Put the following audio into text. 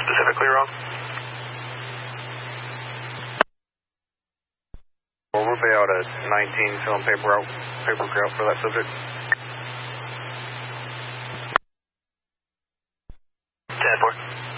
specifically wrong? Well, we'll be out at 19 filling paperwork out for that subject. 10-4.